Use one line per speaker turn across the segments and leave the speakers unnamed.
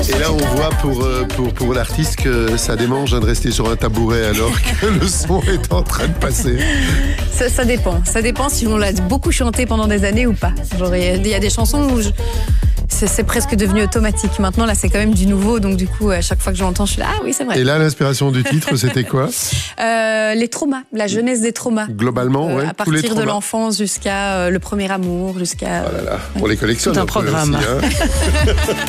Et là, on voit pour l'artiste que ça démange de rester sur un tabouret alors que le son est en train de passer.
Ça dépend. Ça dépend si on l'a beaucoup chanté pendant des années ou pas. Il y a des chansons où c'est presque devenu automatique. Maintenant, là, c'est quand même du nouveau. Donc, du coup, à chaque fois que je l'entends, je suis là, ah oui, c'est vrai.
Et là, l'inspiration du titre, c'était quoi ?
Les traumas, la jeunesse des traumas.
Globalement, ouais.
À partir de l'enfance jusqu'à le premier amour, jusqu'à...
Oh là là, on les collectionne.
Tout un programme.
Aussi, hein.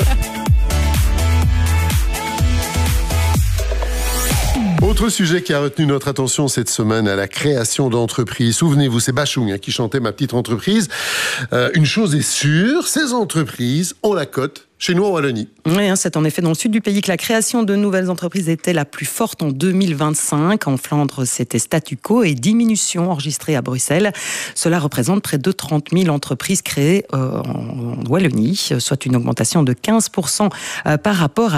Autre sujet qui a retenu notre attention cette semaine, à la création d'entreprises. Souvenez-vous, c'est Bachung qui chantait Ma petite entreprise. Une chose est sûre, ces entreprises ont la cote chez nous en Wallonie.
Oui, c'est en effet dans le sud du pays que la création de nouvelles entreprises était la plus forte en 2025. En Flandre, c'était statu quo et diminution enregistrée à Bruxelles. Cela représente près de 30 000 entreprises créées en Wallonie, soit une augmentation de 15% par rapport à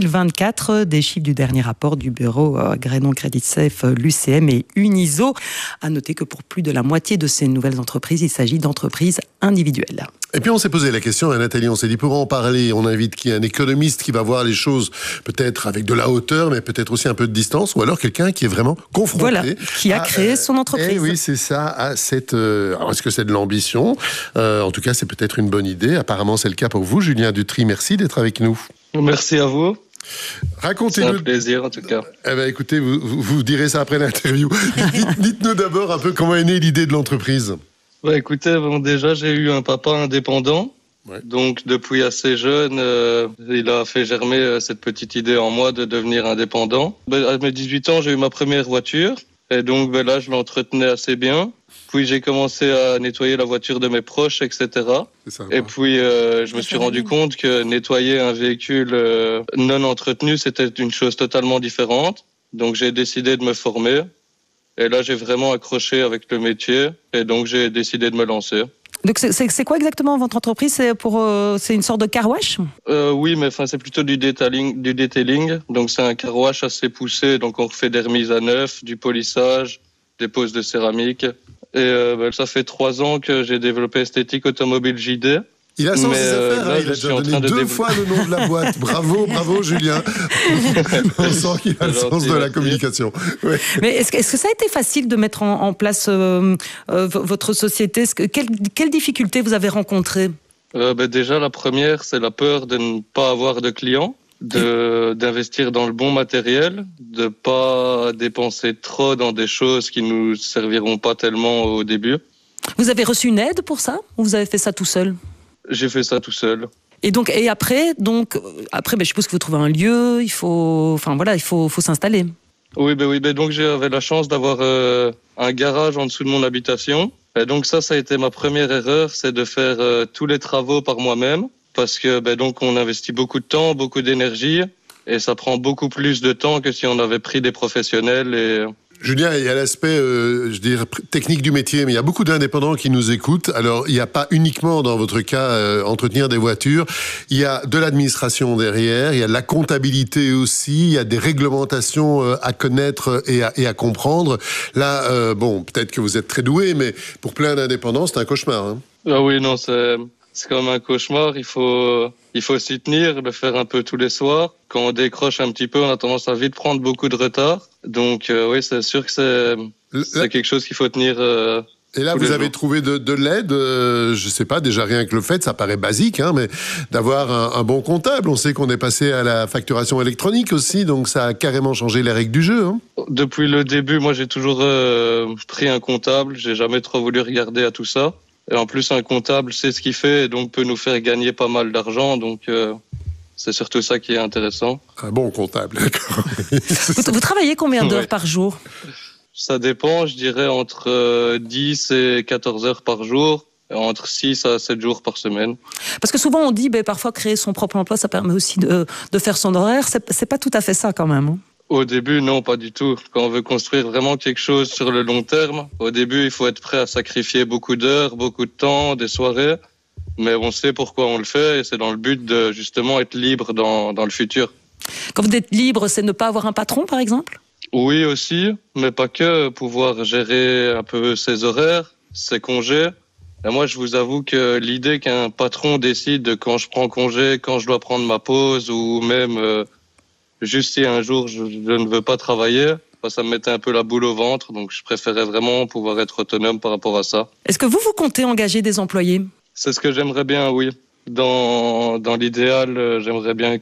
2024. Des chiffres du dernier rapport du bureau Grénon Credit Safe, l'UCM et Uniso. À noter que pour plus de la moitié de ces nouvelles entreprises, il s'agit d'entreprises individuelles.
Et puis on s'est posé la question à Nathalie, on s'est dit pour en parler, on invite un économiste qui va voir les choses peut-être avec de la hauteur, mais peut-être aussi un peu de distance, ou alors quelqu'un qui est vraiment confronté.
Voilà, qui a créé son entreprise.
Eh oui, c'est ça, à cette... alors est-ce que c'est de l'ambition ? En tout cas, c'est peut-être une bonne idée. Apparemment, c'est le cas pour vous. Julien Dutry, merci d'être avec nous.
Merci à vous.
Racontez-nous.
C'est un plaisir, en tout cas.
Eh ben, écoutez, vous direz ça après l'interview. Dites-nous d'abord un peu comment est née l'idée de l'entreprise.
Ouais, écoutez, bon, déjà, j'ai eu un papa indépendant. Ouais. Donc, depuis assez jeune, il a fait germer cette petite idée en moi de devenir indépendant. À mes 18 ans, j'ai eu ma première voiture. Et donc, là, je l'entretenais assez bien. Puis, j'ai commencé à nettoyer la voiture de mes proches, etc. Et puis, je me suis rendu compte que nettoyer un véhicule non entretenu, c'était une chose totalement différente. Donc, j'ai décidé de me former. Et là, j'ai vraiment accroché avec le métier. Et donc, j'ai décidé de me lancer.
Donc, c'est quoi exactement votre entreprise ? C'est une sorte de car wash ?
Oui, mais c'est plutôt du detailing. Donc, c'est un car wash assez poussé. Donc, on refait des remises à neuf, du polissage, des poses de céramique. Et ça fait 3 ans que j'ai développé Esthétique Automobile JD.
Il a sens des affaires,
là,
il a déjà donné 2 fois le nom de la boîte. Bravo Julien. On sent qu'il a le sens de la communication. Ouais.
Mais est-ce que ça a été facile de mettre en place votre société ? Quelles difficultés vous avez rencontrées ?
Déjà, la première, c'est la peur de ne pas avoir de clients, d'investir dans le bon matériel, de pas dépenser trop dans des choses qui nous serviront pas tellement au début.
Vous avez reçu une aide pour ça ou vous avez fait ça tout seul ?
J'ai fait ça tout seul.
Et après, je suppose qu'il faut trouver un lieu, il faut s'installer.
Oui, donc j'avais la chance d'avoir un garage en dessous de mon habitation. Et donc ça a été ma première erreur, c'est de faire tous les travaux par moi-même, parce que donc on investit beaucoup de temps, beaucoup d'énergie, et ça prend beaucoup plus de temps que si on avait pris des professionnels.
Julien, il y a l'aspect, technique du métier, mais il y a beaucoup d'indépendants qui nous écoutent. Alors, il n'y a pas uniquement, dans votre cas, entretenir des voitures. Il y a de l'administration derrière, il y a de la comptabilité aussi, il y a des réglementations à connaître et à comprendre. Là, peut-être que vous êtes très doué, mais pour plein d'indépendants, c'est un cauchemar. Hein.
Ah oui, non, c'est comme un cauchemar. Il faut s'y tenir, le faire un peu tous les soirs. Quand on décroche un petit peu, on a tendance à vite prendre beaucoup de retard. Donc oui, c'est sûr que c'est quelque chose qu'il faut tenir.
Et là, vous avez trouvé de l'aide, je sais pas, déjà rien que le fait, ça paraît basique, hein, mais d'avoir un bon comptable. On sait qu'on est passé à la facturation électronique aussi, donc ça a carrément changé les règles du jeu. Hein.
Depuis le début, moi j'ai toujours pris un comptable, j'ai jamais trop voulu regarder à tout ça. Et en plus, un comptable sait ce qu'il fait et donc peut nous faire gagner pas mal d'argent, donc c'est surtout ça qui est intéressant.
Un bon comptable, d'accord.
Vous travaillez combien d'heures par jour ?
Ça dépend, je dirais entre 10 et 14 heures par jour, et entre 6 à 7 jours par semaine.
Parce que souvent on dit, parfois créer son propre emploi, ça permet aussi de faire son horaire. C'est pas tout à fait ça quand même. Hein.
Au début, non, pas du tout. Quand on veut construire vraiment quelque chose sur le long terme, au début, il faut être prêt à sacrifier beaucoup d'heures, beaucoup de temps, des soirées. Mais on sait pourquoi on le fait et c'est dans le but de justement être libre dans le futur.
Quand vous êtes libre, c'est ne pas avoir un patron, par exemple ?
Oui, aussi, mais pas que. Pouvoir gérer un peu ses horaires, ses congés. Et moi, je vous avoue que l'idée qu'un patron décide de quand je prends congé, quand je dois prendre ma pause, ou même juste si un jour je ne veux pas travailler, ça me mettait un peu la boule au ventre. Donc, je préférais vraiment pouvoir être autonome par rapport à ça.
Est-ce que vous comptez engager des employés ?
C'est ce que j'aimerais bien, oui. Dans l'idéal, j'aimerais bien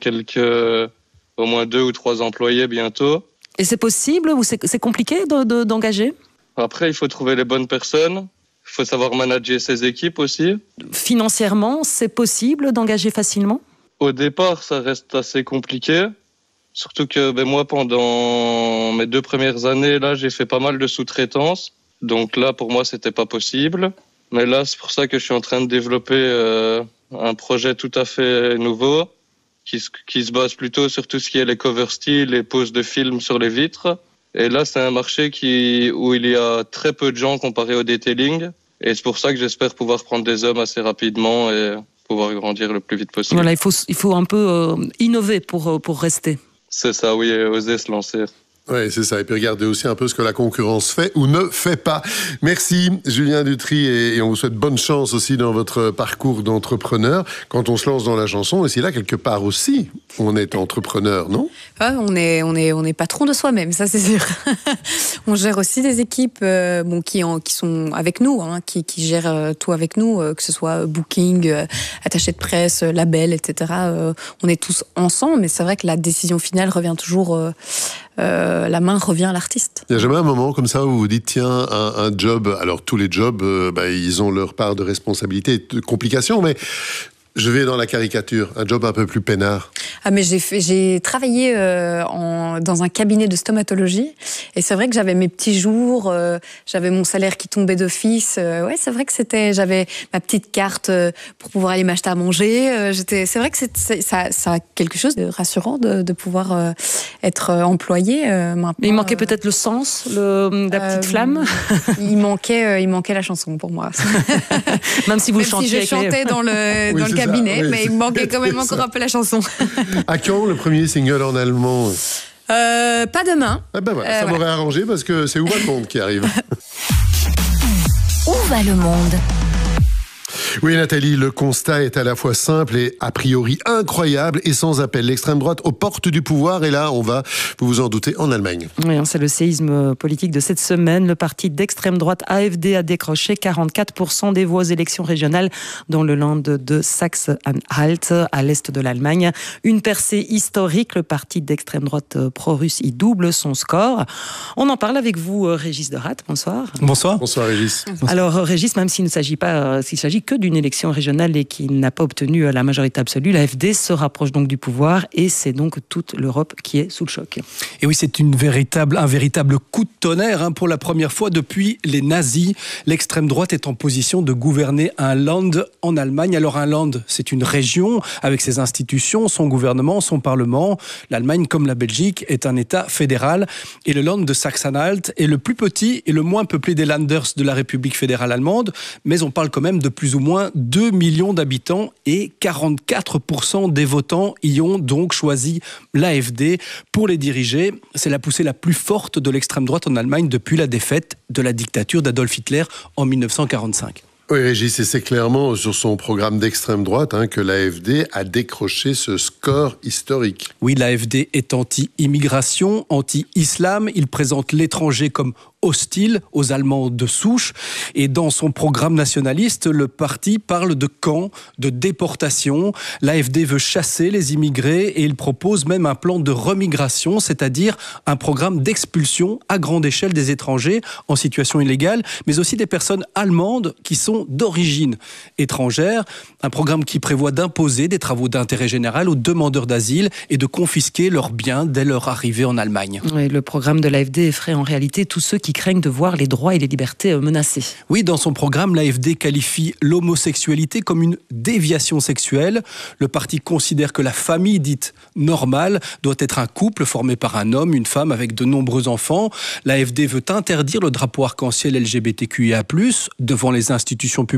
au moins 2 ou 3 employés bientôt.
Et c'est possible ou c'est compliqué d'engager ?
Après, il faut trouver les bonnes personnes. Il faut savoir manager ses équipes aussi.
Financièrement, c'est possible d'engager facilement ?
Au départ, ça reste assez compliqué. Surtout que moi, pendant mes 2 premières années, là, j'ai fait pas mal de sous-traitance. Donc là, pour moi, c'était pas possible. Mais là, c'est pour ça que je suis en train de développer un projet tout à fait nouveau qui se base plutôt sur tout ce qui est les cover styles, les poses de films sur les vitres. Et là, c'est un marché où il y a très peu de gens comparé au detailing. Et c'est pour ça que j'espère pouvoir prendre des hommes assez rapidement et pouvoir grandir le plus vite possible.
Voilà, il faut un peu innover pour rester.
C'est ça, oui, oser se lancer.
Oui, c'est ça. Et puis regardez aussi un peu ce que la concurrence fait ou ne fait pas. Merci Julien Dutry et on vous souhaite bonne chance aussi dans votre parcours d'entrepreneur. Quand on se lance dans la chanson, et c'est là quelque part aussi, on est entrepreneur, non ?
On est patron de soi-même, ça c'est sûr. On gère aussi des équipes qui sont avec nous, qui gèrent tout avec nous, que ce soit booking, attaché de presse, label, etc. On est tous ensemble, mais c'est vrai que la décision finale revient toujours... la main revient à l'artiste.
Il n'y a jamais un moment comme ça où vous vous dites tiens, un job, alors tous les jobs, ils ont leur part de responsabilité et de complications, mais je vais dans la caricature, un job un peu plus peinard.
Ah mais j'ai travaillé dans un cabinet de stomatologie et c'est vrai que j'avais mes petits jours, j'avais mon salaire qui tombait d'office. Ouais, c'est vrai que j'avais ma petite carte pour pouvoir aller m'acheter à manger. C'est vrai que ça a quelque chose de rassurant de pouvoir être employé maintenant.
Mais il manquait peut-être le sens, la petite flamme.
Il manquait la chanson pour moi.
Même si vous chantiez.
Si je chantais dans le cabinet, oui, mais il manquait quand même encore un peu la chanson.
À quand le premier single en allemand ?
Pas demain.
Ah ben voilà, ça m'aurait arrangé parce que c'est Où va le monde qui arrive.
Où va le monde ?
Oui, Nathalie, le constat est à la fois simple et a priori incroyable et sans appel. L'extrême droite aux portes du pouvoir et là, on va, vous vous en doutez, en Allemagne.
Oui, c'est le séisme politique de cette semaine. Le parti d'extrême droite AfD a décroché 44% des voix aux élections régionales dans le land de Saxe-Anhalt, à l'est de l'Allemagne. Une percée historique. Le parti d'extrême droite pro-russe y double son score. On en parle avec vous, Régis Deratte. Bonsoir.
Bonsoir.
Bonsoir, Régis.
Alors, Régis, même s'il s'agit que d'une élection régionale et qui n'a pas obtenu la majorité absolue, l'AfD se rapproche donc du pouvoir et c'est donc toute l'Europe qui est sous le choc.
Et oui, c'est un véritable coup de tonnerre pour la première fois depuis les nazis. L'extrême droite est en position de gouverner un land en Allemagne. Alors un land, c'est une région avec ses institutions, son gouvernement, son parlement. L'Allemagne, comme la Belgique, est un État fédéral. Et le land de Saxe-Anhalt est le plus petit et le moins peuplé des Landers de la République fédérale allemande. Mais on parle quand même de plus ou moins 2 millions d'habitants et 44% des votants y ont donc choisi l'AfD pour les diriger. C'est la poussée la plus forte de l'extrême droite en Allemagne depuis la défaite de la dictature d'Adolf Hitler en 1945.
Oui, Régis, et c'est clairement sur son programme d'extrême droite que l'AfD a décroché ce score historique.
Oui, l'AfD est anti-immigration, anti-islam. Il présente l'étranger comme hostile aux Allemands de souche. Et dans son programme nationaliste, le parti parle de camps, de déportation. L'AfD veut chasser les immigrés et il propose même un plan de remigration, c'est-à-dire un programme d'expulsion à grande échelle des étrangers en situation illégale, mais aussi des personnes allemandes qui sont d'origine étrangère. Un programme qui prévoit d'imposer des travaux d'intérêt général aux demandeurs d'asile et de confisquer leurs biens dès leur arrivée en Allemagne.
Oui, le programme de l'AfD effraie en réalité tous ceux qui craignent de voir les droits et les libertés menacés.
Oui, dans son programme, l'AfD qualifie l'homosexualité comme une déviation sexuelle. Le parti considère que la famille dite normale doit être un couple formé par un homme, une femme avec de nombreux enfants. L'AfD veut interdire le drapeau arc-en-ciel LGBTQIA+, devant les institutions publiques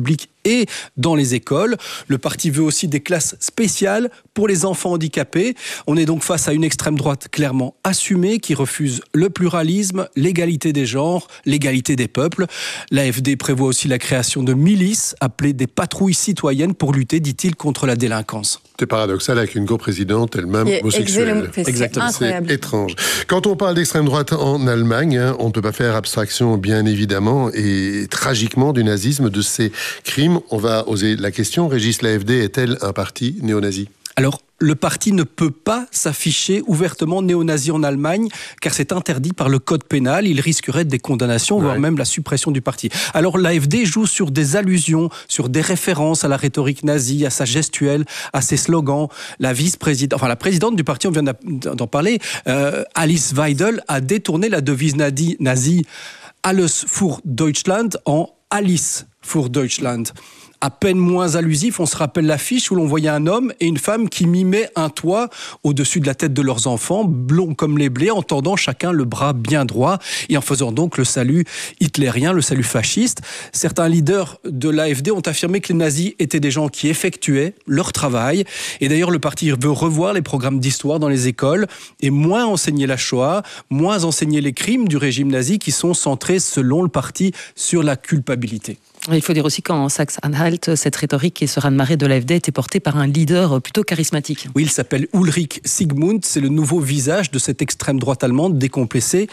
et dans les écoles. Le parti veut aussi des classes spéciales pour les enfants handicapés. On est donc face à une extrême droite clairement assumée qui refuse le pluralisme, l'égalité des genres, l'égalité des peuples. L'AfD prévoit aussi la création de milices appelées des patrouilles citoyennes pour lutter, dit-il, contre la délinquance.
C'est paradoxal avec une coprésidente elle-même homosexuelle.
Exactement.
C'est étrange. Quand on parle d'extrême droite en Allemagne, on ne peut pas faire abstraction, bien évidemment, et tragiquement du nazisme, de ces crimes. On va oser la question. Régis, l'AfD est-elle un parti néo-nazi ?
Alors, le parti ne peut pas s'afficher ouvertement néo-nazi en Allemagne, car c'est interdit par le code pénal. Il risquerait des condamnations, voire même la suppression du parti. Alors l'AfD joue sur des allusions, sur des références à la rhétorique nazie, à sa gestuelle, à ses slogans. La présidente du parti, on vient d'en parler, Alice Weidel, a détourné la devise nazie Alles für Deutschland en Alice für Deutschland. À peine moins allusif, on se rappelle l'affiche où l'on voyait un homme et une femme qui mimaient un toit au-dessus de la tête de leurs enfants, blonds comme les blés, en tendant chacun le bras bien droit et en faisant donc le salut hitlérien, le salut fasciste. Certains leaders de l'AfD ont affirmé que les nazis étaient des gens qui effectuaient leur travail. Et d'ailleurs, le parti veut revoir les programmes d'histoire dans les écoles et moins enseigner la Shoah, moins enseigner les crimes du régime nazi qui sont centrés, selon le parti, sur la culpabilité.
Il faut dire aussi qu'en Saxe-Anhalt, cette rhétorique et ce raz-de-marée de l'AfD était portée par un leader plutôt charismatique.
Oui, il s'appelle Ulrich Sigmund, c'est le nouveau visage de cette extrême droite allemande décomplexée.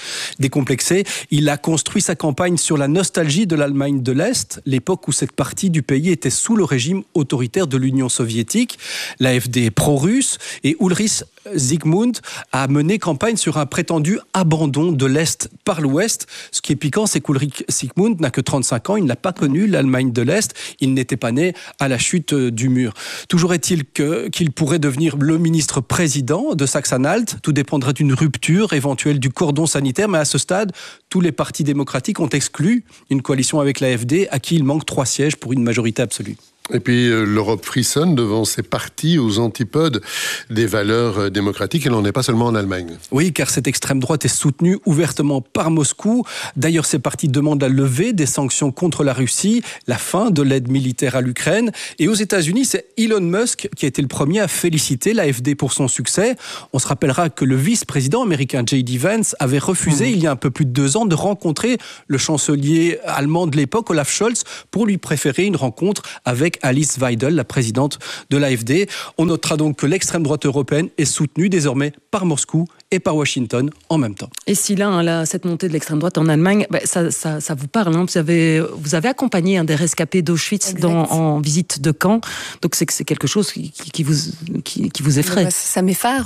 Il a construit sa campagne sur la nostalgie de l'Allemagne de l'Est, l'époque où cette partie du pays était sous le régime autoritaire de l'Union soviétique. L'AfD est pro-russe et Ulrich Sigmund a mené campagne sur un prétendu abandon de l'Est par l'Ouest. Ce qui est piquant, c'est qu'Ulrich Sigmund n'a que 35 ans, il n'a pas connu l'Allemagne de l'Est, il n'était pas né à la chute du mur. Toujours est-il qu'il pourrait devenir le ministre-président de Saxe-Anhalt, tout dépendrait d'une rupture éventuelle du cordon sanitaire, mais à ce stade, tous les partis démocratiques ont exclu une coalition avec l'AfD, à qui il manque 3 sièges pour une majorité absolue.
Et puis l'Europe frissonne devant ces partis aux antipodes des valeurs démocratiques. Elle n'en est pas seulement en Allemagne.
Oui, car cette extrême droite est soutenue ouvertement par Moscou. D'ailleurs, ces partis demandent la levée des sanctions contre la Russie, la fin de l'aide militaire à l'Ukraine. Et aux États-Unis, c'est Elon Musk qui a été le premier à féliciter l'AfD pour son succès. On se rappellera que le vice-président américain J.D. Vance avait refusé, il y a un peu plus de 2 ans, de rencontrer le chancelier allemand de l'époque, Olaf Scholz, pour lui préférer une rencontre avec Alice Weidel, la présidente de l'AfD. On notera donc que l'extrême droite européenne est soutenue désormais par Moscou et par Washington en même temps.
Et si là, cette montée de l'extrême droite en Allemagne, ça vous parle, hein, vous avez accompagné un des rescapés d'Auschwitz en visite de camp, donc c'est quelque chose qui vous effraie.
Ça m'effare,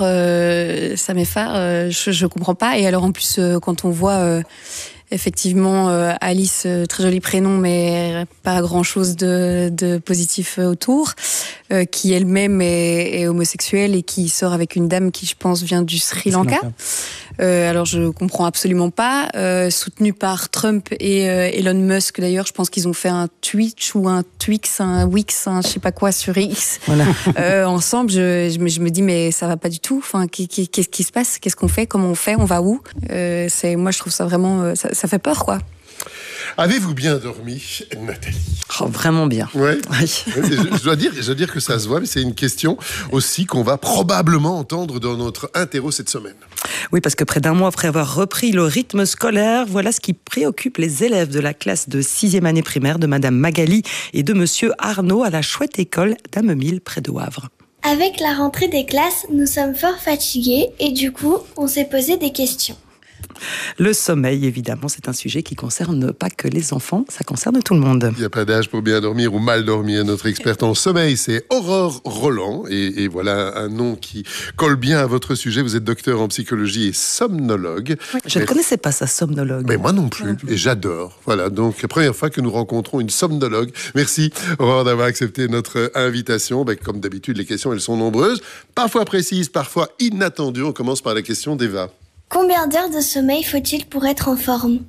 je comprends pas. Et alors en plus, quand on voit... effectivement, Alice, très joli prénom, mais pas grand-chose de positif autour, qui elle-même est homosexuelle et qui sort avec une dame qui, je pense, vient du Sri Lanka. Alors, je comprends absolument pas. Soutenu par Trump et Elon Musk, d'ailleurs, je pense qu'ils ont fait un Twitch ou un Twix, un Wix, je sais pas quoi, sur X. Voilà. Ensemble, je me dis, mais ça va pas du tout. Enfin, qu'est-ce qui se passe? Qu'est-ce qu'on fait? Comment on fait? On va où? Moi, je trouve ça vraiment... Ça fait peur, quoi.
Avez-vous bien dormi, Nathalie?
Vraiment bien.
Ouais. Oui. Je dois dire que ça se voit, mais c'est une question aussi qu'on va probablement entendre dans notre interro cette semaine.
Oui, parce que près d'1 mois après avoir repris le rythme scolaire, voilà ce qui préoccupe les élèves de la classe de 6e année primaire de Madame Magali et de Monsieur Arnaud à la chouette école d'Amemile près de Wavre.
Avec la rentrée des classes, nous sommes fort fatigués et du coup, on s'est posé des questions.
Le sommeil, évidemment, c'est un sujet qui concerne pas que les enfants, ça concerne tout le monde.
Il n'y a pas d'âge pour bien dormir ou mal dormir. Notre experte en sommeil, c'est Aurore Roland. Et voilà un nom qui colle bien à votre sujet. Vous êtes docteur en psychologie et somnologue.
Oui, je ne connaissais pas ça, somnologue.
Mais moi non plus, et j'adore. Voilà, donc la première fois que nous rencontrons une somnologue. Merci Aurore d'avoir accepté notre invitation. Comme d'habitude, les questions, elles sont nombreuses, parfois précises, parfois inattendues. On commence par la question d'Eva.
Combien d'heures de sommeil faut-il pour être en forme?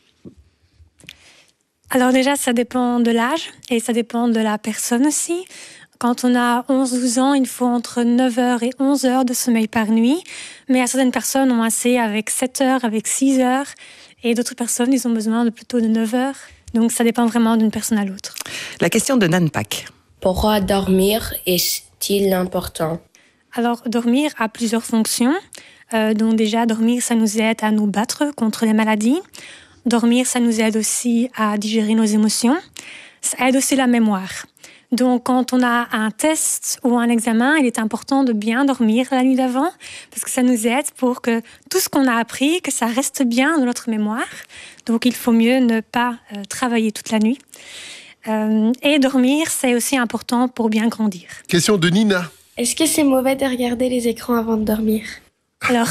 Alors déjà, ça dépend de l'âge et ça dépend de la personne aussi. Quand on a 11-12 ans, il faut entre 9 heures et 11 heures de sommeil par nuit. Mais certaines personnes ont assez avec 7 heures, avec 6 heures. Et d'autres personnes, ils ont besoin de plutôt de 9 heures. Donc ça dépend vraiment d'une personne à l'autre.
La question de Nan Pak.
Pourquoi dormir est-il important?
Alors dormir a plusieurs fonctions. Donc déjà, dormir, ça nous aide à nous battre contre les maladies. Dormir, ça nous aide aussi à digérer nos émotions. Ça aide aussi la mémoire. Donc, quand on a un test ou un examen, il est important de bien dormir la nuit d'avant parce que ça nous aide pour que tout ce qu'on a appris, que ça reste bien dans notre mémoire. Donc, il faut mieux ne pas travailler toute la nuit. Et dormir, c'est aussi important pour bien grandir.
Question de Nina.
Est-ce que c'est mauvais de regarder les écrans avant de dormir?
Alors,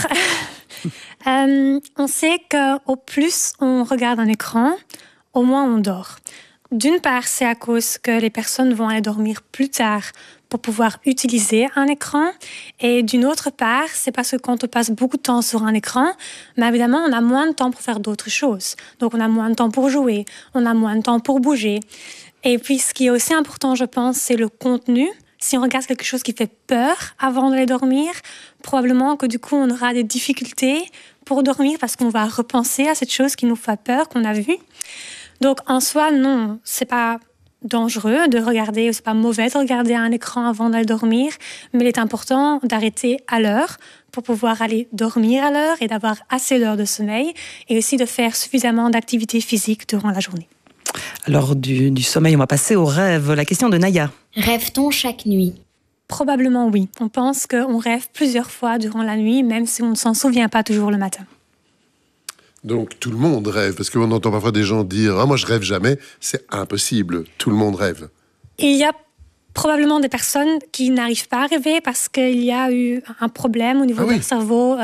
on sait qu'au plus on regarde un écran, au moins on dort. D'une part, c'est à cause que les personnes vont aller dormir plus tard pour pouvoir utiliser un écran. Et d'une autre part, c'est parce que quand on passe beaucoup de temps sur un écran, mais évidemment, on a moins de temps pour faire d'autres choses. Donc, on a moins de temps pour jouer, on a moins de temps pour bouger. Et puis, ce qui est aussi important, je pense, c'est le contenu. Si on regarde quelque chose qui fait peur avant d'aller dormir, probablement que du coup, on aura des difficultés pour dormir parce qu'on va repenser à cette chose qui nous fait peur, qu'on a vue. Donc, en soi, non, c'est pas dangereux de regarder, c'est pas mauvais de regarder un écran avant d'aller dormir, mais il est important d'arrêter à l'heure pour pouvoir aller dormir à l'heure et d'avoir assez d'heures de sommeil et aussi de faire suffisamment d'activité physique durant la journée.
Alors, du sommeil, on va passer au rêve. La question de Naya.
Rêve-t-on chaque nuit?
Probablement oui. On pense qu'on rêve plusieurs fois durant la nuit, même si on ne s'en souvient pas toujours le matin.
Donc tout le monde rêve, parce qu'on entend parfois des gens dire « Ah, moi je rêve jamais », c'est impossible, tout le monde rêve.
Il y a probablement des personnes qui n'arrivent pas à rêver parce qu'il y a eu un problème au niveau de leur cerveau,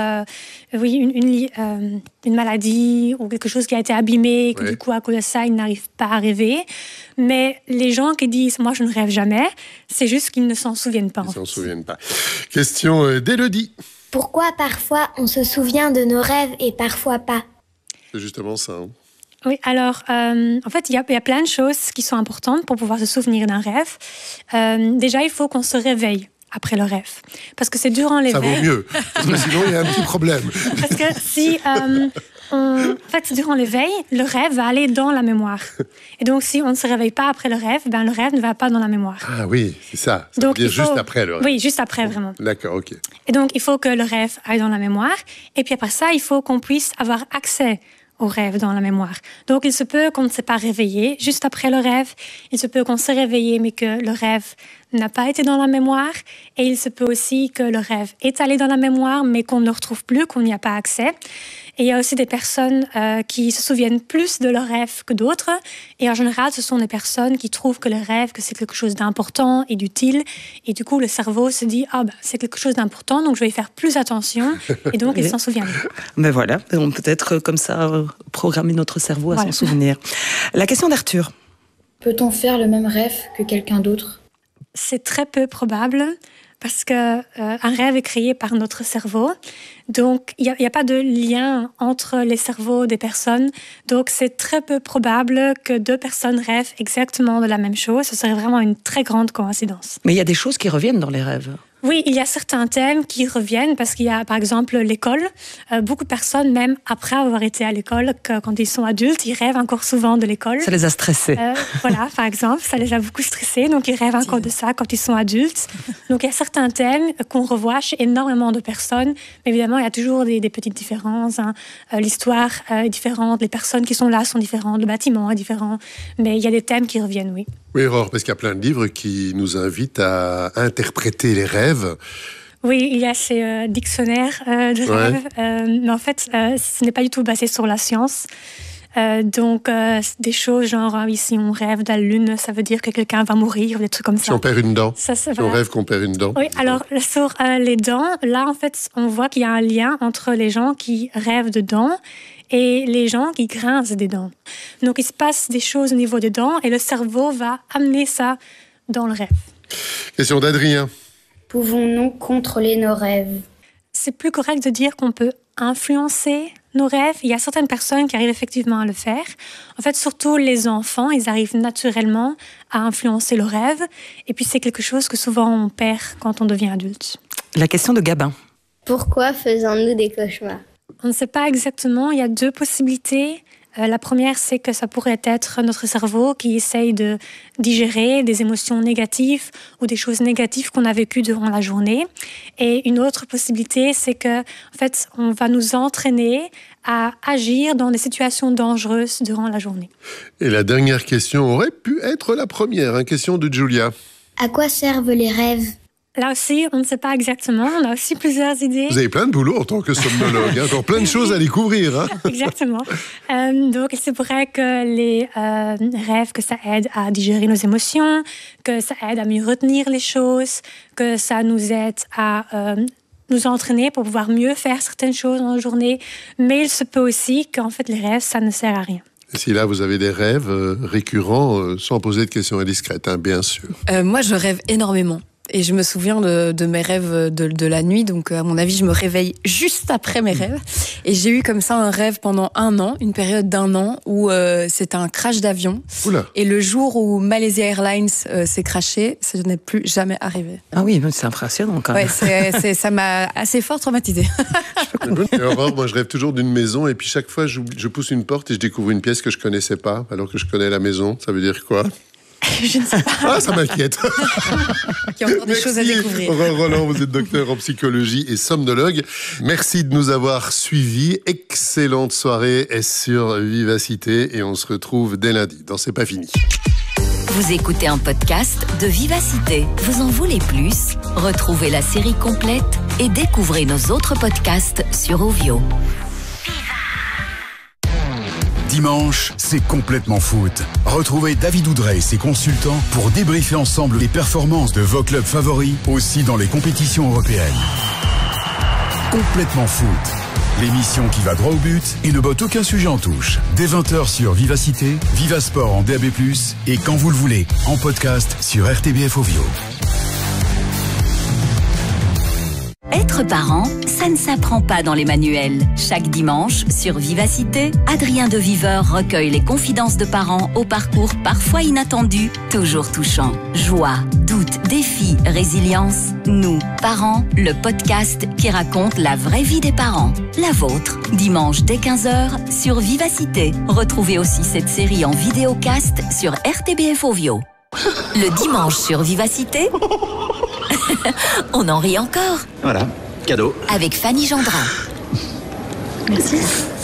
une maladie ou quelque chose qui a été abîmé, et que du coup à cause de ça, ils n'arrivent pas à rêver. Mais les gens qui disent « Moi je ne rêve jamais », c'est juste qu'ils ne s'en souviennent pas.
Ils ne s'en souviennent pas. Question d'Élodie.
Pourquoi parfois on se souvient de nos rêves et parfois pas?
C'est justement ça. Hein.
Oui, alors, en fait, il y a plein de choses qui sont importantes pour pouvoir se souvenir d'un rêve. Déjà, il faut qu'on se réveille après le rêve. Parce que c'est durant l'éveil...
Ça vaut mieux, parce que sinon, il y a un petit problème.
Parce que si... en fait, durant l'éveil, le rêve va aller dans la mémoire. Et donc, si on ne se réveille pas après le rêve ne va pas dans la mémoire.
Ah oui, c'est ça. Ça
donc,
veut dire juste après le rêve.
Oui, juste après, vraiment.
D'accord, ok.
Et donc, il faut que le rêve aille dans la mémoire. Et puis après ça, il faut qu'on puisse avoir accès au rêve dans la mémoire. Donc, il se peut qu'on ne s'est pas réveillé juste après le rêve. Il se peut qu'on s'est réveillé, mais que le rêve n'a pas été dans la mémoire. Et il se peut aussi que le rêve est allé dans la mémoire, mais qu'on ne le retrouve plus, qu'on n'y a pas accès. Et il y a aussi des personnes qui se souviennent plus de leurs rêves que d'autres. Et en général, ce sont des personnes qui trouvent que le rêve, que c'est quelque chose d'important et d'utile. Et du coup, le cerveau se dit « Ah, c'est quelque chose d'important, donc je vais y faire plus attention. » Et donc, il s'en souvient.
Mais voilà, on peut être comme ça programmer notre cerveau à s'en souvenir. La question d'Arthur.
Peut-on faire le même rêve que quelqu'un d'autre?
C'est très peu probable. Parce qu'un rêve est créé par notre cerveau. Donc, il n'y a pas de lien entre les cerveaux des personnes. Donc, c'est très peu probable que deux personnes rêvent exactement de la même chose. Ce serait vraiment une très grande coïncidence.
Mais il y a des choses qui reviennent dans les rêves.
Oui, il y a certains thèmes qui reviennent parce qu'il y a, par exemple, l'école. Beaucoup de personnes, même après avoir été à l'école, quand ils sont adultes, ils rêvent encore souvent de l'école.
Ça les a stressés.
Voilà, par exemple, ça les a beaucoup stressés. Donc, ils rêvent encore de ça quand ils sont adultes. Donc, il y a certains thèmes qu'on revoit chez énormément de personnes. Mais évidemment, il y a toujours des petites différences. Hein. L'histoire est différente, les personnes qui sont là sont différentes, le bâtiment est différent. Mais il y a des thèmes qui reviennent, oui.
Oui, Aurore, parce qu'il y a plein de livres qui nous invitent à interpréter les rêves.
Oui, il y a ces dictionnaires de rêves. Mais en fait, ce n'est pas du tout basé sur la science. Donc, des choses genre, si on rêve de la lune, ça veut dire que quelqu'un va mourir, ou des trucs comme ça.
Si on perd une dent.
Si
on rêve qu'on perd une dent.
Oui, alors, sur les dents, là, en fait, on voit qu'il y a un lien entre les gens qui rêvent de dents et les gens qui grincent des dents. Donc, il se passe des choses au niveau des dents et le cerveau va amener ça dans le rêve.
Question d'Adrien.
Pouvons-nous contrôler nos rêves?
C'est plus correct de dire qu'on peut influencer nos rêves. Il y a certaines personnes qui arrivent effectivement à le faire. En fait, surtout les enfants, ils arrivent naturellement à influencer leurs rêves. Et puis, c'est quelque chose que souvent on perd quand on devient adulte.
La question de Gabin.
Pourquoi faisons-nous des cauchemars?
On ne sait pas exactement. Il y a deux possibilités. La première, c'est que ça pourrait être notre cerveau qui essaye de digérer des émotions négatives ou des choses négatives qu'on a vécues durant la journée. Et une autre possibilité, c'est que, en fait, on va nous entraîner à agir dans des situations dangereuses durant la journée.
Et la dernière question aurait pu être la première, une question de Julia.
À quoi servent les rêves ?
Là aussi, on ne sait pas exactement. On a aussi plusieurs idées.
Vous avez plein de boulot en tant que somnologue, encore plein de choses à découvrir. Hein.
Exactement. Donc, il se pourrait que les rêves, que ça aide à digérer nos émotions, que ça aide à mieux retenir les choses, que ça nous aide à nous entraîner pour pouvoir mieux faire certaines choses dans la journée. Mais il se peut aussi qu'en fait, les rêves, ça ne sert à rien.
Et si là, vous avez des rêves récurrents, sans poser de questions indiscrètes, hein, bien sûr.
Moi, je rêve énormément. Et je me souviens de mes rêves de la nuit. Donc, à mon avis, je me réveille juste après mes rêves. Et j'ai eu comme ça un rêve pendant 1 an, une période d'1 an, où c'était un crash d'avion.
Oula.
Et le jour où Malaysia Airlines s'est crashé, ça n'est plus jamais arrivé.
Ah oui, c'est impressionnant quand même.
Ouais, ça m'a assez fort traumatisée.
Et Aurore, moi, je rêve toujours d'une maison. Et puis, chaque fois, je pousse une porte et je découvre une pièce que je connaissais pas, alors que je connais la maison. Ça veut dire quoi ?
Je ne sais pas.
Ah, ça m'inquiète.
Il y a encore des choses à découvrir.
Aurore Roland, vous êtes docteur en psychologie et somnologue. Merci de nous avoir suivis. Excellente soirée sur Vivacité et on se retrouve dès lundi dans C'est pas fini.
Vous écoutez un podcast de Vivacité. Vous en voulez plus? Retrouvez la série complète et découvrez nos autres podcasts sur Ovio.
Dimanche, c'est complètement foot. Retrouvez David Oudrey et ses consultants pour débriefer ensemble les performances de vos clubs favoris, aussi dans les compétitions européennes. Complètement foot. L'émission qui va droit au but et ne botte aucun sujet en touche. Dès 20h sur Vivacité, Vivasport en DAB+, et quand vous le voulez, en podcast sur RTBF Ovio.
Être parent, ça ne s'apprend pas dans les manuels. Chaque dimanche, sur Vivacité, Adrien de Viveur recueille les confidences de parents au parcours parfois inattendu, toujours touchant. Joie, doute, défi, résilience. Nous, parents, le podcast qui raconte la vraie vie des parents. La vôtre, dimanche dès 15h sur Vivacité. Retrouvez aussi cette série en vidéocast sur RTBF Ovio. Le dimanche sur Vivacité, on en rit encore.
Voilà, cadeau.
Avec Fanny Gendrin.
Merci.